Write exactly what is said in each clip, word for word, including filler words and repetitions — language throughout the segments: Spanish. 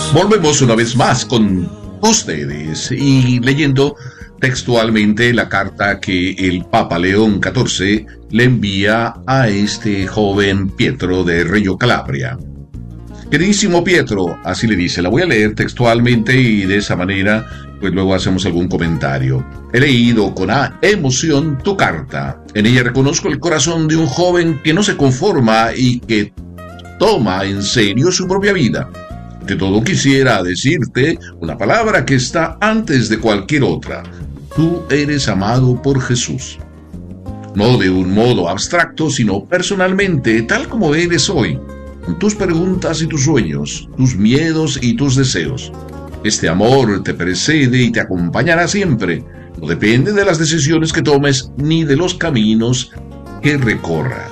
Volvemos una vez más con ustedes y leyendo textualmente la carta que el Papa León catorce le envía a este joven Pietro de Reggio Calabria. Queridísimo Pietro, así le dice, la voy a leer textualmente y de esa manera pues luego hacemos algún comentario. He leído con emoción tu carta. En ella reconozco el corazón de un joven que no se conforma y que toma en serio su propia vida. De todo quisiera decirte una palabra que está antes de cualquier otra. Tú eres amado por Jesús. No de un modo abstracto, sino personalmente, tal como eres hoy, con tus preguntas y tus sueños, tus miedos y tus deseos. Este amor te precede y te acompañará siempre. No depende de las decisiones que tomes ni de los caminos que recorras.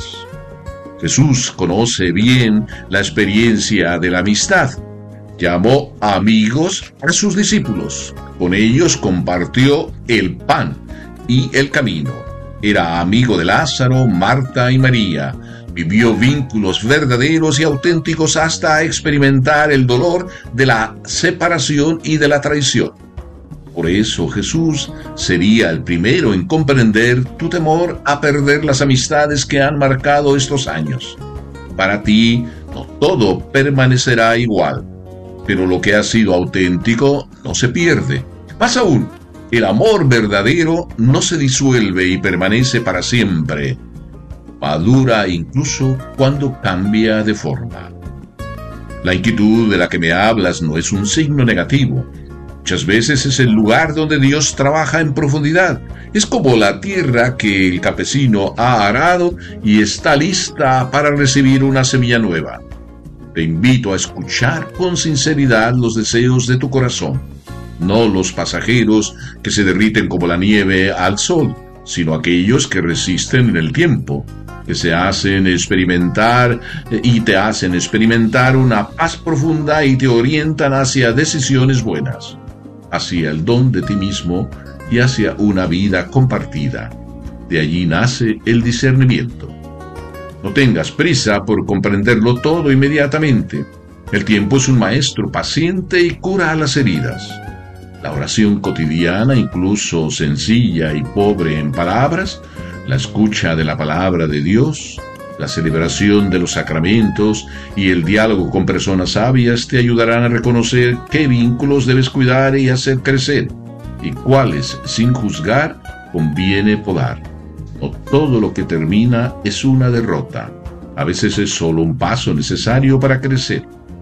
Jesús conoce bien la experiencia de la amistad. Llamó amigos a sus discípulos. Con ellos compartió el pan y el camino. Era amigo de Lázaro, Marta y María. Vivió vínculos verdaderos y auténticos hasta experimentar el dolor de la separación y de la traición. Por eso Jesús sería el primero en comprender tu temor a perder las amistades que han marcado estos años. Para ti, no todo permanecerá igual, pero lo que ha sido auténtico no se pierde. Más aún, el amor verdadero no se disuelve y permanece para siempre. Madura incluso cuando cambia de forma. La inquietud de la que me hablas no es un signo negativo. Muchas veces es el lugar donde Dios trabaja en profundidad. Es como la tierra que el campesino ha arado y está lista para recibir una semilla nueva. Te invito a escuchar con sinceridad los deseos de tu corazón, no los pasajeros que se derriten como la nieve al sol, sino aquellos que resisten en el tiempo, que se hacen experimentar y te hacen experimentar una paz profunda y te orientan hacia decisiones buenas, hacia el don de ti mismo y hacia una vida compartida. De allí nace el discernimiento. No tengas prisa por comprenderlo todo inmediatamente. El tiempo es un maestro paciente y cura las heridas. La oración cotidiana, incluso sencilla y pobre en palabras, la escucha de la palabra de Dios, la celebración de los sacramentos y el diálogo con personas sabias te ayudarán a reconocer qué vínculos debes cuidar y hacer crecer, y cuáles, sin juzgar, conviene podar. No todo lo que termina es una derrota. A veces es solo un paso necesario para crecer.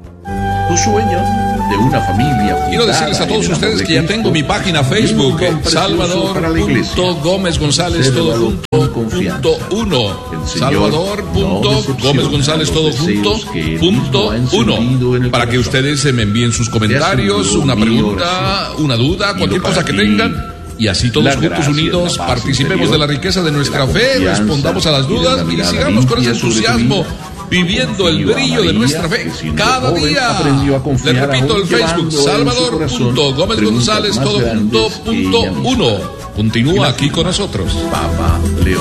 Tu sueño de una familia. Quiero decirles a todos ustedes que ya tengo mi página Facebook, Salvador punto Gómez González todo junto punto uno. Salvador punto Gómez González todo junto punto uno. Para que ustedes se me envíen sus comentarios, una pregunta, una duda, cualquier cosa que tengan. Y así todos juntos unidos participemos de la riqueza de nuestra fe, respondamos a las dudas y sigamos con ese entusiasmo viviendo el brillo de nuestra fe cada día. Les repito el Facebook, Salvador punto Gómez González todo junto punto uno. Continúa aquí con nosotros. Papa León.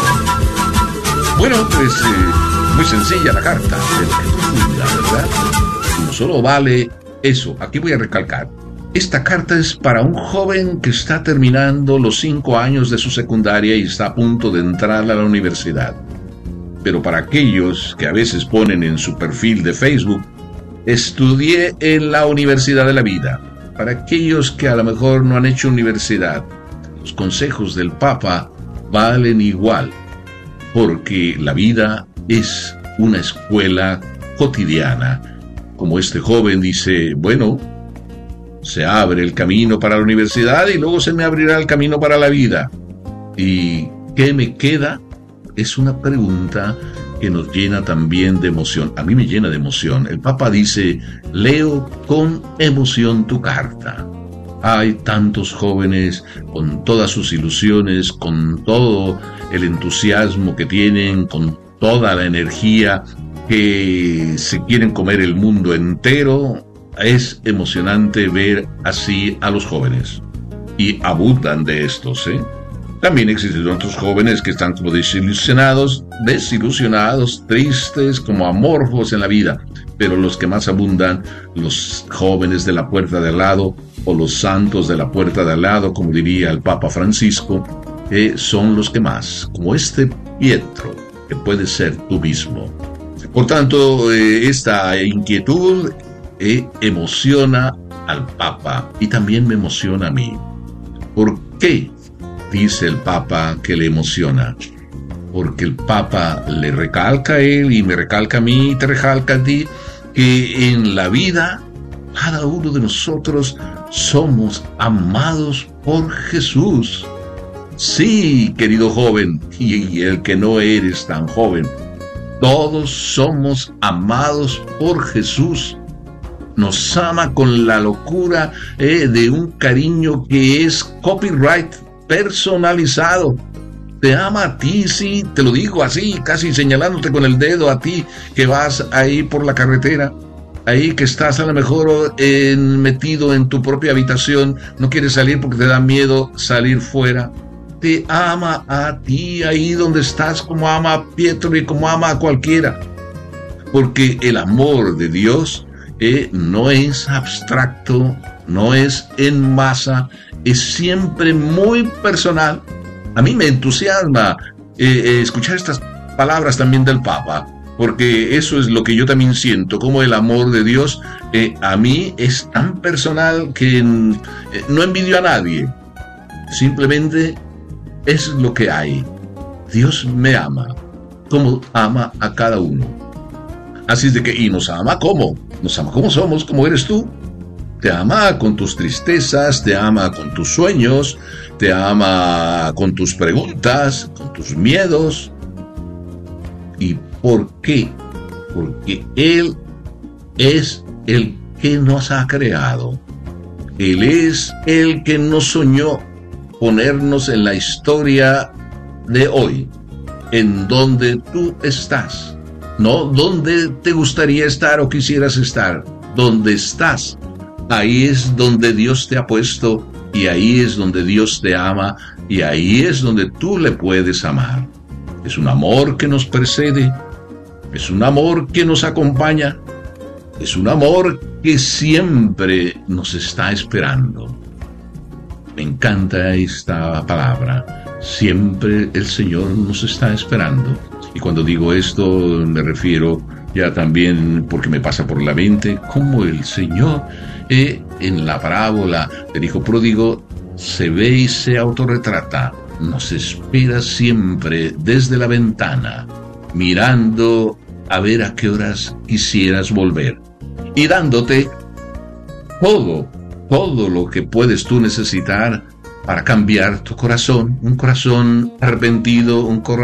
Bueno, pues eh, muy sencilla la carta, profunda, ¿verdad? No solo vale eso, aquí voy a recalcar. Esta carta es para un joven que está terminando los cinco años de su secundaria y está a punto de entrar a la universidad. Pero para aquellos que a veces ponen en su perfil de Facebook, estudié en la Universidad de la Vida. Para aquellos que a lo mejor no han hecho universidad, los consejos del Papa valen igual, porque la vida es una escuela cotidiana. Como este joven dice, bueno, se abre el camino para la universidad y luego se me abrirá el camino para la vida. ¿Y qué me queda? Es una pregunta que nos llena también de emoción. A mí me llena de emoción. El Papa dice, leo con emoción tu carta. Hay tantos jóvenes con todas sus ilusiones, con todo el entusiasmo que tienen, con toda la energía, que se quieren comer el mundo entero. Es emocionante ver así a los jóvenes. Y abundan de estos, ¿eh? También existen otros jóvenes que están como desilusionados, desilusionados, tristes, como amorfos en la vida. pero los que más abundan, los jóvenes de la puerta de al lado, o los santos de la puerta de al lado, como diría el Papa Francisco, eh, son los que más, como este Pietro, que puede ser tú mismo. Por tanto, eh, esta inquietud eh, emociona al Papa y también me emociona a mí. ¿Por qué dice el Papa que le emociona? Porque el Papa le recalca a él y me recalca a mí y te recalca a ti que en la vida cada uno de nosotros somos amados por Jesús. Sí, querido joven, y, y el que no eres tan joven, todos somos amados por Jesús. Nos ama con la locura eh, de un cariño que es copyright personalizado. Te ama a ti, sí, te lo digo así, casi señalándote con el dedo a ti que vas ahí por la carretera, ahí que estás a lo mejor en, metido en tu propia habitación, no quieres salir porque te da miedo salir fuera. Te ama a ti ahí donde estás, como ama a Pietro y como ama a cualquiera. Porque el amor de Dios eh, no es abstracto, no es en masa, es siempre muy personal. A mí me entusiasma eh, eh, escuchar estas palabras también del Papa, porque eso es lo que yo también siento, como el amor de Dios eh, a mí es tan personal que eh, no envidio a nadie, simplemente es lo que hay. Dios me ama, como ama a cada uno. Así es de que, y nos ama ¿cómo? Nos ama como somos, como eres tú. Te ama con tus tristezas, te ama con tus sueños, te ama con tus preguntas, con tus miedos. ¿Y por qué? Porque Él es el que nos ha creado. Él es el que nos soñó ponernos en la historia de hoy, en donde tú estás. No donde te gustaría estar o quisieras estar, donde estás. Ahí es donde Dios te ha puesto y ahí es donde Dios te ama y ahí es donde tú le puedes amar. Es un amor que nos precede, es un amor que nos acompaña, es un amor que siempre nos está esperando. Me encanta esta palabra, siempre el Señor nos está esperando. Y cuando digo esto me refiero ya también porque me pasa por la mente cómo el Señor eh, en la parábola del hijo pródigo se ve y se autorretrata, nos espera siempre desde la ventana, mirando a ver a qué horas quisieras volver y dándote todo, todo lo que puedes tú necesitar para cambiar tu corazón, un corazón arrepentido, un corazón